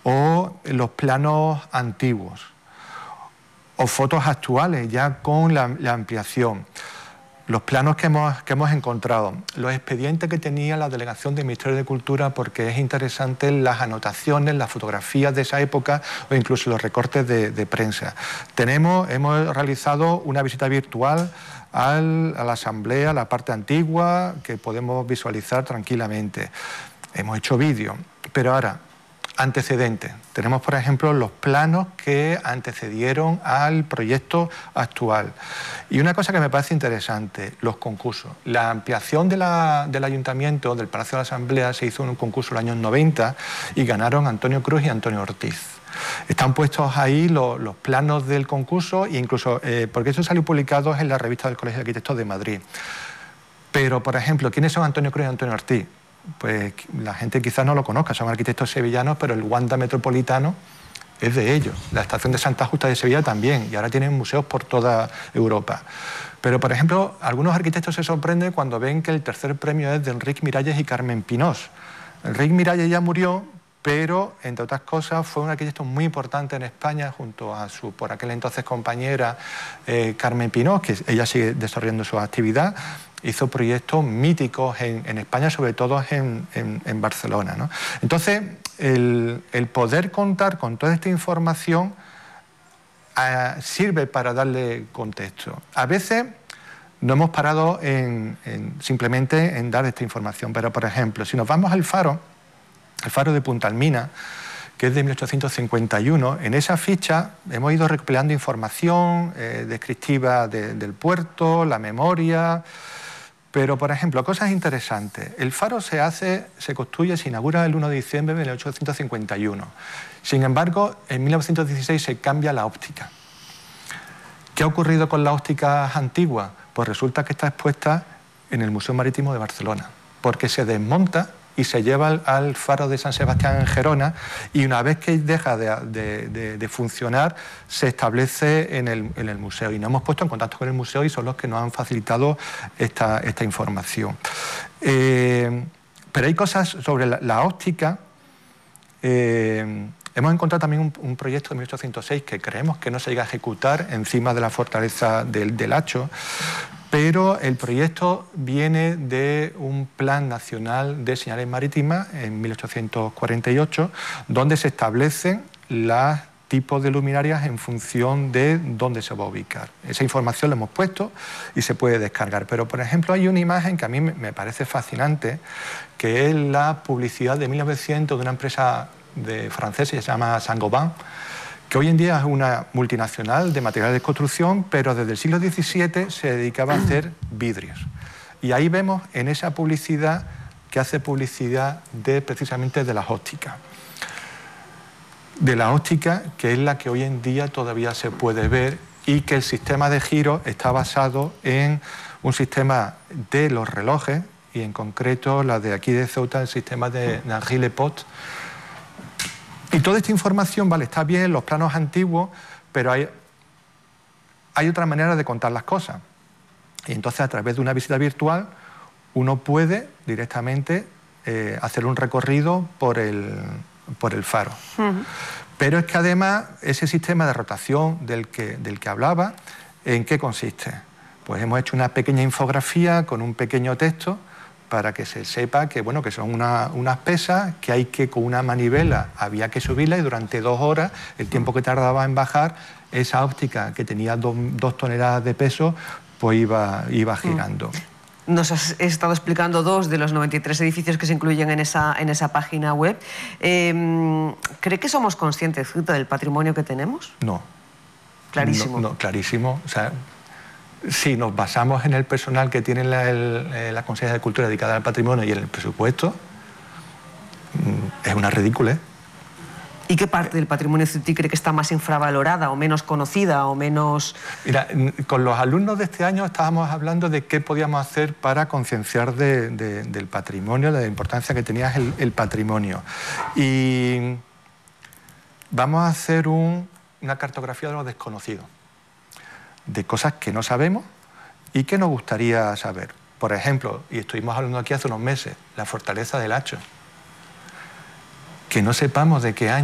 o los planos antiguos, o fotos actuales ya con la ampliación. Los planos que hemos encontrado, los expedientes que tenía la Delegación del Ministerio de Cultura, porque es interesante las anotaciones, las fotografías de esa época o incluso los recortes de prensa. Hemos realizado una visita virtual a la asamblea, la parte antigua, que podemos visualizar tranquilamente. Hemos hecho vídeo, pero ahora, antecedentes. Tenemos, por ejemplo, los planos que antecedieron al proyecto actual. Y una cosa que me parece interesante, los concursos. La ampliación del Ayuntamiento, del Palacio de la Asamblea, se hizo en un concurso en los años 90 y ganaron Antonio Cruz y Antonio Ortiz. Están puestos ahí los planos del concurso e incluso, porque eso salió publicado en la revista del Colegio de Arquitectos de Madrid. Pero, por ejemplo, ¿quiénes son Antonio Cruz y Antonio Ortiz? Pues la gente quizás no lo conozca, son arquitectos sevillanos, pero el Wanda Metropolitano es de ellos. La estación de Santa Justa de Sevilla también, y ahora tienen museos por toda Europa. Pero, por ejemplo, algunos arquitectos se sorprenden cuando ven que el tercer premio es de Enric Miralles y Carmen Pinós. Enric Miralles ya murió, pero, entre otras cosas, fue un arquitecto muy importante en España, junto a su, por aquel entonces, compañera Carmen Pinós, que ella sigue desarrollando su actividad. Hizo proyectos míticos en España, sobre todo en Barcelona, ¿no? Entonces, el poder contar con toda esta información sirve para darle contexto. A veces no hemos parado simplemente en dar esta información, pero, por ejemplo, si nos vamos al faro de Punta Almina, que es de 1851, en esa ficha hemos ido recopilando información descriptiva del puerto, la memoria. Pero, por ejemplo, cosas interesantes. El faro se construye, se inaugura el 1 de diciembre de 1851. Sin embargo, en 1916 se cambia la óptica. ¿Qué ha ocurrido con las ópticas antiguas? Pues resulta que está expuesta en el Museo Marítimo de Barcelona, porque se desmonta y se lleva al faro de San Sebastián en Gerona, y una vez que deja de funcionar se establece en el museo, y nos hemos puesto en contacto con el museo y son los que nos han facilitado esta información. Pero hay cosas sobre la óptica. Hemos encontrado también un proyecto de 1806 que creemos que no se llega a ejecutar encima de la fortaleza del Hacho, pero el proyecto viene de un Plan Nacional de Señales Marítimas en 1848, donde se establecen los tipos de luminarias en función de dónde se va a ubicar. Esa información la hemos puesto y se puede descargar. Pero, por ejemplo, hay una imagen que a mí me parece fascinante, que es la publicidad de 1900 de una empresa francesa que se llama Saint-Gobain, que hoy en día es una multinacional de materiales de construcción, pero desde el siglo XVII se dedicaba a hacer vidrios. Y ahí vemos en esa publicidad que hace publicidad precisamente de las ópticas. De la óptica, que es la que hoy en día todavía se puede ver, y que el sistema de giro está basado en un sistema de los relojes, y en concreto la de aquí de Ceuta, el sistema de Henri-Lepot. Y toda esta información, vale, está bien, los planos antiguos, pero hay otra manera de contar las cosas. Y entonces, a través de una visita virtual, uno puede directamente hacer un recorrido por el faro. Pero es que además, ese sistema de rotación del que hablaba, ¿en qué consiste? Pues hemos hecho una pequeña infografía con un pequeño texto, para que se sepa que, bueno, que son unas pesas que hay que, con una manivela, había que subirla, y durante 2 horas, el tiempo que tardaba en bajar, esa óptica que tenía 2 toneladas de peso, pues iba girando. Nos has estado explicando 2 de los 93 edificios que se incluyen en esa página web. ¿Cree que somos conscientes del patrimonio que tenemos? No. Clarísimo. No, clarísimo. O sea, si nos basamos en el personal que tiene la Consejería de Cultura dedicada al patrimonio y en el presupuesto, es una ridiculez. ¿Y qué parte del patrimonio ceutí cree que está más infravalorada o menos conocida o menos...? Mira, con los alumnos de este año estábamos hablando de qué podíamos hacer para concienciar del patrimonio, de la importancia que tenía el patrimonio. Y vamos a hacer una cartografía de lo desconocido, de cosas que no sabemos y que nos gustaría saber. Por ejemplo, y estuvimos hablando aquí hace unos meses, la fortaleza del Hacho. Que no sepamos de qué año